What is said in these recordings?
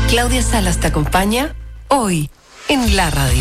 Claudia Salas te acompaña hoy en la radio.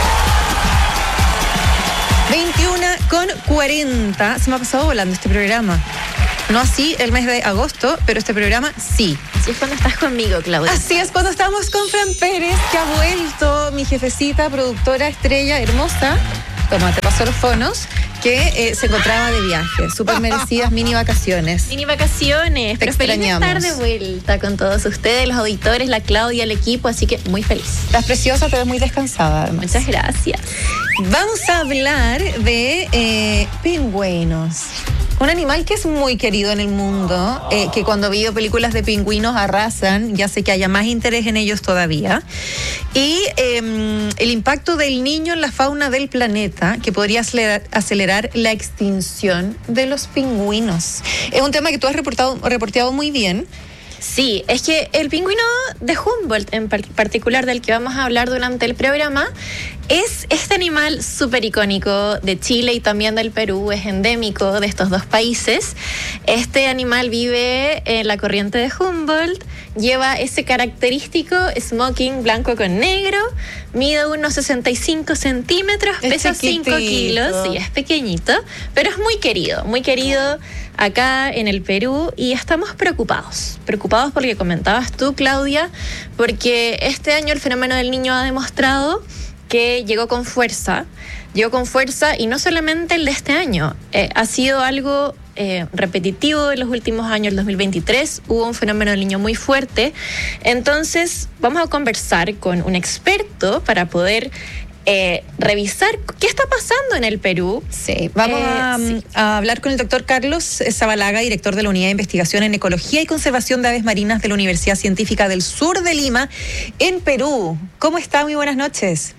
21:40. Se me ha pasado volando este programa. No así el mes de agosto, pero este programa sí. Así es cuando estás conmigo, Claudia. Así es cuando estamos con Fran Pérez, que ha vuelto, mi jefecita, productora, estrella, hermosa. Toma, te paso los fonos. Que se encontraba de viaje. Súper merecidas mini vacaciones. Mini vacaciones. Pero feliz de estar de vuelta con todos ustedes, los auditores, la Claudia, el equipo. Así que muy feliz. Estás preciosa, te ves muy descansada, además. Muchas gracias. Vamos a hablar de pingüinos. Un animal que es muy querido en el mundo, que cuando veo películas de pingüinos arrasan, ya sé que haya más interés en ellos todavía. Y el impacto del niño en la fauna del planeta, que podría acelerar la extinción de los pingüinos. Es un tema que tú has reporteado muy bien. Sí, es que el pingüino de Humboldt, en particular del que vamos a hablar durante el programa, es este animal súper icónico de Chile y también del Perú, es endémico de estos dos países. Este animal vive en la corriente de Humboldt, lleva ese característico smoking blanco con negro, mide unos 65 centímetros, pesa 5 kilos, sí, es pequeñito, pero es muy querido acá en el Perú y estamos preocupados por lo que comentabas tú, Claudia, porque este año el fenómeno del niño ha demostrado que llegó con fuerza y no solamente el de este año, ha sido algo repetitivo en los últimos años. El 2023 hubo un fenómeno del niño muy fuerte, entonces vamos a conversar con un experto para poder revisar qué está pasando en el Perú. Sí, vamos a hablar con el doctor Carlos Zabalaga, director de la Unidad de Investigación en Ecología y Conservación de Aves Marinas de la Universidad Científica del Sur de Lima, en Perú. ¿Cómo está? Muy buenas noches.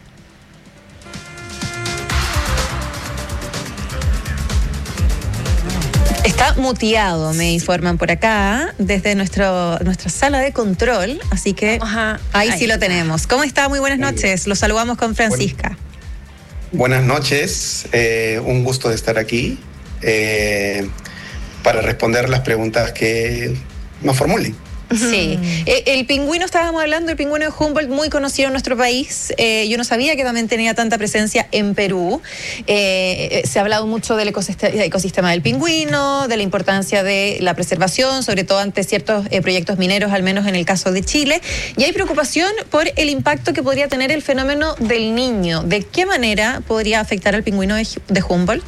Está muteado, me informan por acá, desde nuestra sala de control, así que ahí sí lo tenemos. ¿Cómo está? Muy buenas noches. Los saludamos con Francisca. Buenas noches, un gusto de estar aquí para responder las preguntas que nos formulen. Sí, el pingüino, estábamos hablando, el pingüino de Humboldt, muy conocido en nuestro país. Yo no sabía que también tenía tanta presencia en Perú. Se ha hablado mucho del ecosistema del pingüino, de la importancia de la preservación, sobre todo ante ciertos proyectos mineros, al menos en el caso de Chile. Y hay preocupación por el impacto que podría tener el fenómeno del niño. ¿De qué manera podría afectar al pingüino de Humboldt?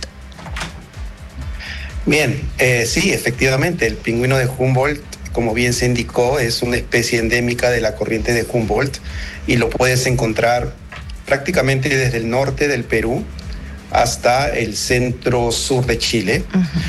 Bien, sí, efectivamente, el pingüino de Humboldt, como bien se indicó, es una especie endémica de la corriente de Humboldt y lo puedes encontrar prácticamente desde el norte del Perú hasta el centro-sur de Chile.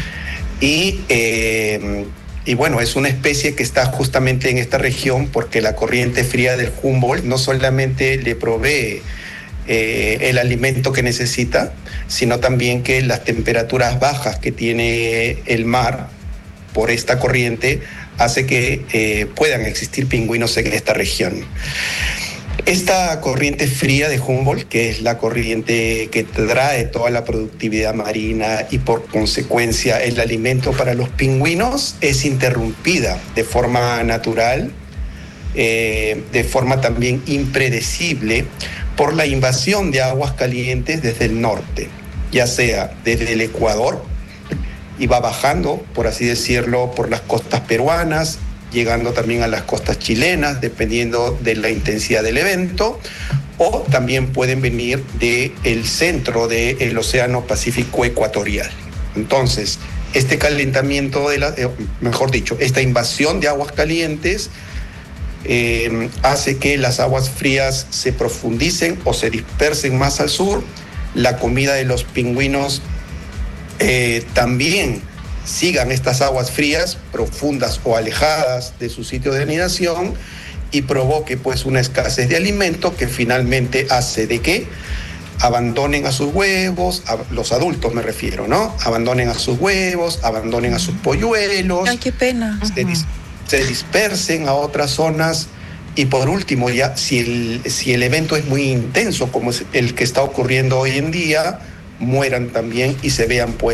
Y bueno, es una especie que está justamente en esta región porque la corriente fría del Humboldt no solamente le provee el alimento que necesita, sino también que las temperaturas bajas que tiene el mar por esta corriente hace que puedan existir pingüinos en esta región. Esta corriente fría de Humboldt, que es la corriente que trae toda la productividad marina y por consecuencia el alimento para los pingüinos, es interrumpida de forma natural, de forma también impredecible, por la invasión de aguas calientes desde el norte, ya sea desde el Ecuador, y va bajando, por así decirlo, por las costas peruanas, llegando también a las costas chilenas, dependiendo de la intensidad del evento, o también pueden venir del centro del Océano Pacífico Ecuatorial. Entonces, este calentamiento, esta invasión de aguas calientes hace que las aguas frías se profundicen o se dispersen más al sur. La comida de los pingüinos también sigan estas aguas frías profundas o alejadas de su sitio de anidación y provoque pues una escasez de alimento que finalmente hace de que abandonen a sus huevos, los adultos me refiero, ¿no? Abandonen a sus huevos, abandonen a sus polluelos. Ay, qué pena. Se dispersen a otras zonas y por último, ya si el evento es muy intenso como es el que está ocurriendo hoy en día, mueran también y se vean pues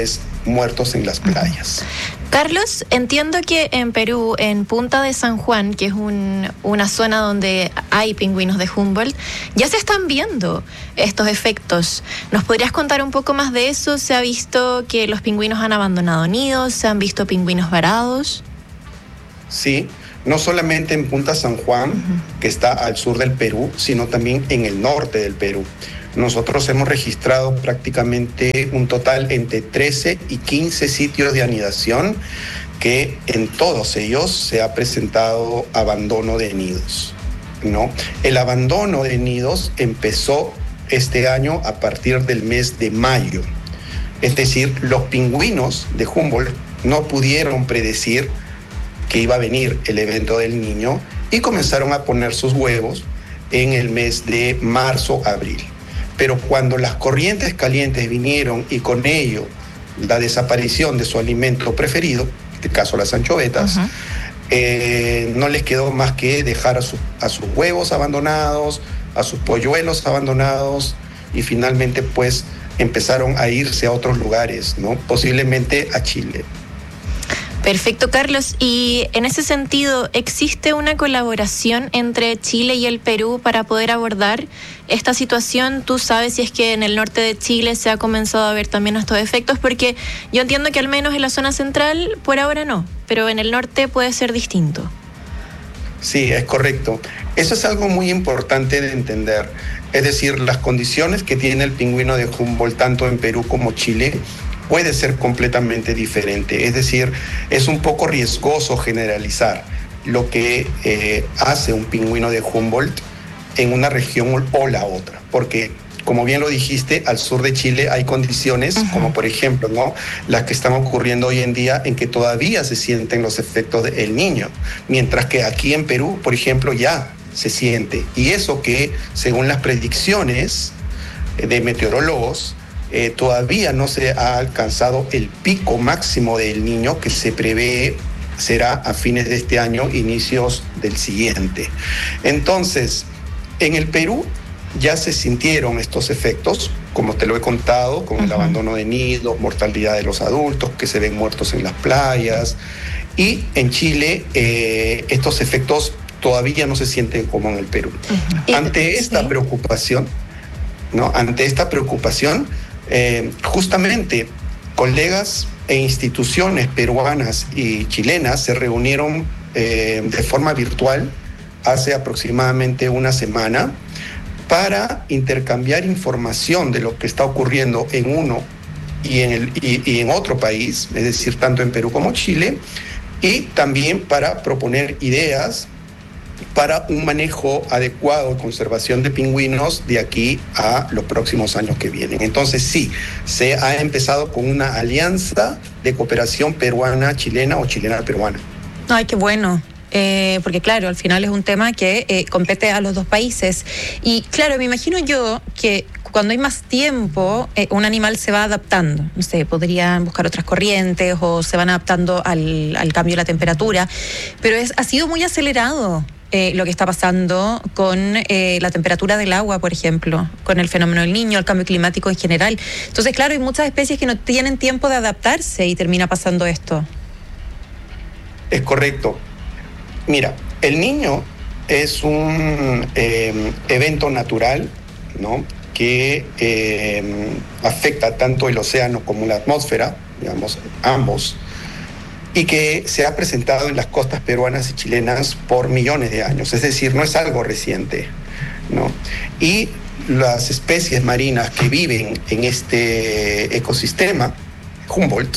muertos en las playas. Carlos, entiendo que en Perú, en Punta de San Juan, que es una zona donde hay pingüinos de Humboldt, ya se están viendo estos efectos. ¿Nos podrías contar un poco más de eso? ¿Se ha visto que los pingüinos han abandonado nidos? ¿Se han visto pingüinos varados? Sí, no solamente en Punta San Juan, que está al sur del Perú, sino también en el norte del Perú. Nosotros hemos registrado prácticamente un total entre 13 y 15 sitios de anidación que en todos ellos se ha presentado abandono de nidos, ¿no? El abandono de nidos empezó este año a partir del mes de mayo. Es decir, los pingüinos de Humboldt no pudieron predecir que iba a venir el evento del Niño y comenzaron a poner sus huevos en el mes de marzo, abril. Pero cuando las corrientes calientes vinieron y con ello la desaparición de su alimento preferido, en este caso las anchovetas, no les quedó más que dejar a sus huevos abandonados, a sus polluelos abandonados y finalmente pues empezaron a irse a otros lugares, ¿no? Posiblemente a Chile. Perfecto, Carlos. Y en ese sentido, ¿existe una colaboración entre Chile y el Perú para poder abordar esta situación? ¿Tú sabes si es que en el norte de Chile se ha comenzado a ver también estos efectos? Porque yo entiendo que al menos en la zona central por ahora no, pero en el norte puede ser distinto. Sí, es correcto. Eso es algo muy importante de entender. Es decir, las condiciones que tiene el pingüino de Humboldt tanto en Perú como Chile puede ser completamente diferente. Es decir, es un poco riesgoso generalizar lo que hace un pingüino de Humboldt en una región o la otra, porque como bien lo dijiste, al sur de Chile hay condiciones, como por ejemplo, ¿no?, las que están ocurriendo hoy en día en que todavía se sienten los efectos del Niño, mientras que aquí en Perú, por ejemplo, ya se siente. Y eso que, según las predicciones de meteorólogos, todavía no se ha alcanzado el pico máximo del Niño que se prevé será a fines de este año, inicios del siguiente. Entonces, en el Perú ya se sintieron estos efectos, como te lo he contado, con el abandono de nidos, mortalidad de los adultos que se ven muertos en las playas. Y en Chile estos efectos todavía no se sienten como en el Perú. Ante esta preocupación, ¿no? Justamente colegas e instituciones peruanas y chilenas se reunieron de forma virtual hace aproximadamente una semana para intercambiar información de lo que está ocurriendo en uno y en otro país, es decir, tanto en Perú como Chile, y también para proponer ideas para un manejo adecuado y conservación de pingüinos de aquí a los próximos años que vienen. Entonces sí, se ha empezado con una alianza de cooperación peruana-chilena o chilena-peruana. Ay, qué bueno. Porque claro, al final es un tema que compete a los dos países. Y claro, me imagino yo que cuando hay más tiempo, un animal se va adaptando. No sé, podrían buscar otras corrientes o se van adaptando al cambio de la temperatura. Pero ha sido muy acelerado lo que está pasando con la temperatura del agua, por ejemplo, con el fenómeno del Niño, el cambio climático en general. Entonces, claro, hay muchas especies que no tienen tiempo de adaptarse y termina pasando esto. Es correcto. Mira, el Niño es un evento natural, ¿no?, que afecta tanto el océano como la atmósfera, digamos, ambos, y que se ha presentado en las costas peruanas y chilenas por millones de años, es decir, no es algo reciente, ¿no? Y las especies marinas que viven en este ecosistema, Humboldt,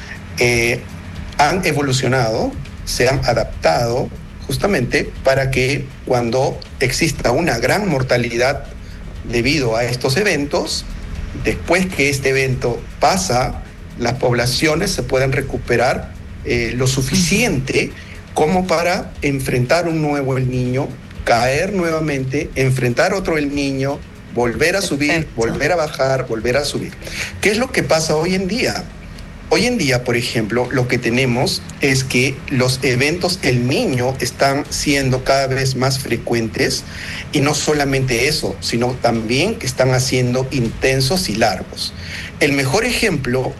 han evolucionado, se han adaptado justamente para que cuando exista una gran mortalidad debido a estos eventos, después que este evento pasa, las poblaciones se pueden recuperar lo suficiente como para enfrentar un nuevo El Niño, caer nuevamente, enfrentar otro El Niño, volver a subir, volver a bajar, volver a subir. ¿Qué es lo que pasa hoy en día? Hoy en día, por ejemplo, lo que tenemos es que los eventos El Niño están siendo cada vez más frecuentes y no solamente eso, sino también que están haciendo intensos y largos. El mejor ejemplo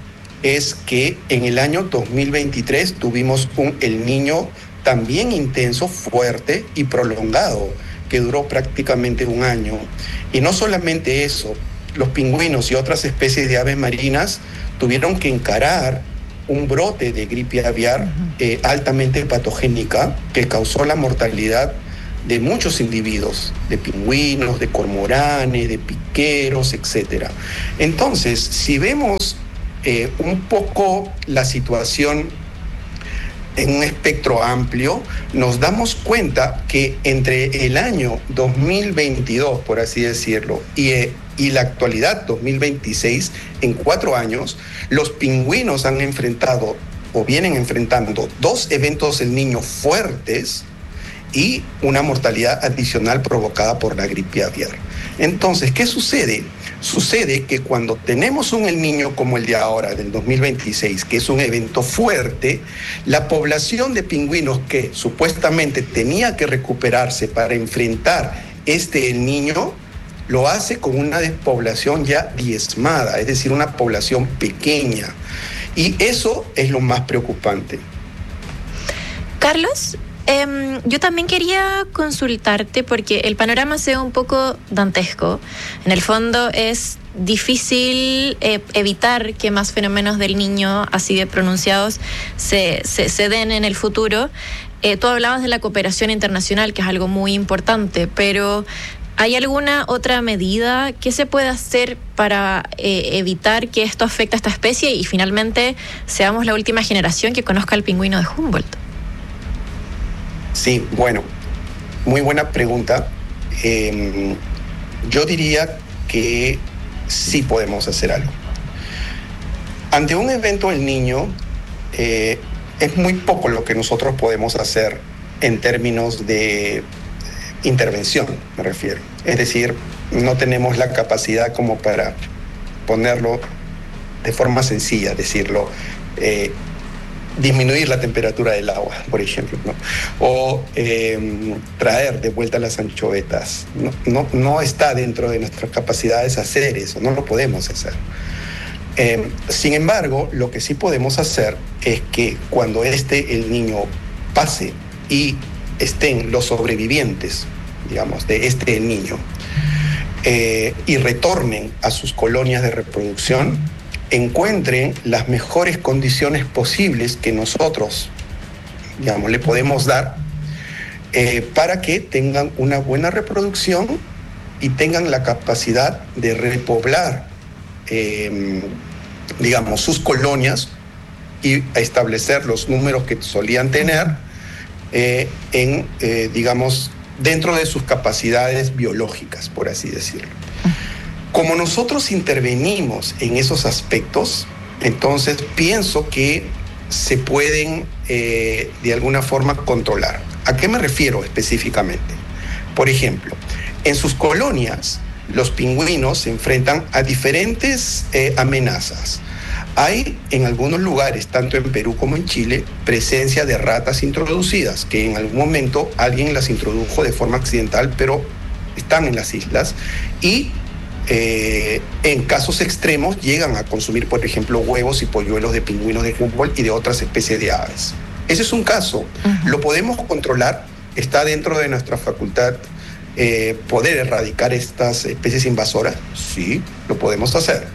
es que en el año 2023 tuvimos un El Niño también intenso, fuerte y prolongado, que duró prácticamente un año. Y no solamente eso, los pingüinos y otras especies de aves marinas tuvieron que encarar un brote de gripe aviar altamente patogénica que causó la mortalidad de muchos individuos, de pingüinos, de cormoranes, de piqueros, etc. Entonces, si vemos un poco la situación en un espectro amplio, nos damos cuenta que entre el año 2022, por así decirlo, y la actualidad 2026, en 4 años, los pingüinos han enfrentado o vienen enfrentando 2 eventos del Niño fuertes y una mortalidad adicional provocada por la gripe aviar. Entonces, ¿qué sucede? Sucede que cuando tenemos un El Niño como el de ahora, del 2026, que es un evento fuerte, la población de pingüinos que supuestamente tenía que recuperarse para enfrentar este El Niño, lo hace con una despoblación ya diezmada, es decir, una población pequeña. Y eso es lo más preocupante. Carlos, yo también quería consultarte porque el panorama se ve un poco dantesco. En el fondo es difícil evitar que más fenómenos del Niño así de pronunciados se den en el futuro. Tú hablabas de la cooperación internacional, que es algo muy importante, pero ¿hay alguna otra medida que se puede hacer para evitar que esto afecte a esta especie y finalmente seamos la última generación que conozca el pingüino de Humboldt? Sí, bueno, muy buena pregunta. Yo diría que sí podemos hacer algo. Ante un evento del Niño, es muy poco lo que nosotros podemos hacer en términos de intervención, me refiero. Es decir, no tenemos la capacidad como para ponerlo de forma sencilla, decirlo, disminuir la temperatura del agua, por ejemplo, ¿no? O traer de vuelta las anchovetas. No está dentro de nuestras capacidades hacer eso, no lo podemos hacer. Sin embargo, lo que sí podemos hacer es que cuando El Niño pase y estén los sobrevivientes, digamos, de El Niño, y retornen a sus colonias de reproducción, encuentren las mejores condiciones posibles que nosotros, digamos, le podemos dar para que tengan una buena reproducción y tengan la capacidad de repoblar, digamos, sus colonias y establecer los números que solían tener digamos, dentro de sus capacidades biológicas, por así decirlo. Como nosotros intervenimos en esos aspectos, entonces pienso que se pueden de alguna forma controlar. ¿A qué me refiero específicamente? Por ejemplo, en sus colonias, los pingüinos se enfrentan a diferentes amenazas. Hay en algunos lugares, tanto en Perú como en Chile, presencia de ratas introducidas, que en algún momento alguien las introdujo de forma accidental, pero están en las islas y en casos extremos llegan a consumir, por ejemplo, huevos y polluelos de pingüinos de Humboldt y de otras especies de aves. Ese es un caso. Lo podemos controlar, está dentro de nuestra facultad poder erradicar estas especies invasoras. Sí, lo podemos hacer.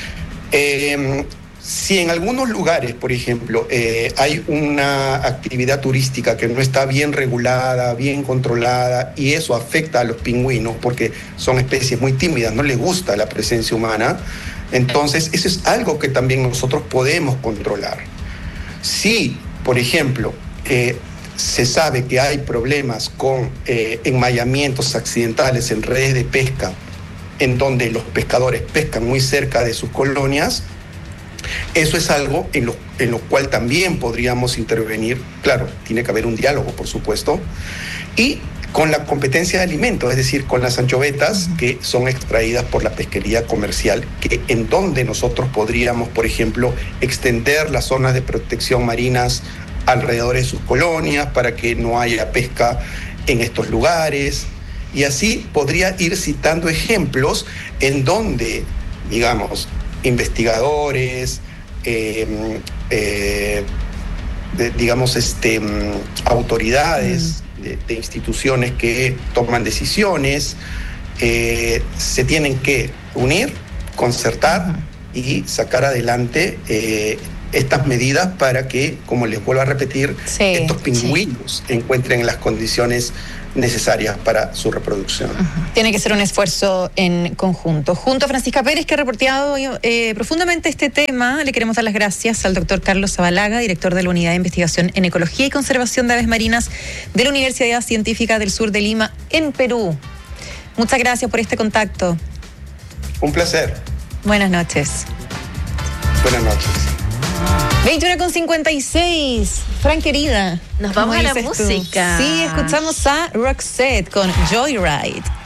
Si en algunos lugares, por ejemplo, hay una actividad turística que no está bien regulada, bien controlada, y eso afecta a los pingüinos porque son especies muy tímidas, no les gusta la presencia humana, entonces eso es algo que también nosotros podemos controlar. Si, por ejemplo, se sabe que hay problemas con enmayamientos accidentales en redes de pesca, en donde los pescadores pescan muy cerca de sus colonias, eso es algo en lo cual también podríamos intervenir. Claro, tiene que haber un diálogo, por supuesto, y con la competencia de alimentos, es decir, con las anchovetas que son extraídas por la pesquería comercial, en donde nosotros podríamos, por ejemplo, extender las zonas de protección marinas alrededor de sus colonias para que no haya pesca en estos lugares. Y así podría ir citando ejemplos en donde, digamos, investigadores, digamos, autoridades de instituciones que toman decisiones, se tienen que unir, concertar y sacar adelante estas medidas para que, como les vuelvo a repetir, estos pingüinos encuentren las condiciones necesarias para su reproducción. Tiene que ser un esfuerzo en conjunto. Junto a Francisca Pérez, que ha reporteado profundamente este tema, le queremos dar las gracias al doctor Carlos Zabalaga, director de la Unidad de Investigación en Ecología y Conservación de Aves Marinas de la Universidad Científica del Sur de Lima, en Perú. Muchas gracias por este contacto. Un placer. Buenas noches. Buenas noches. 21:56. Fran, querida. Nos vamos a la música. Sí, escuchamos a Roxette con Joyride.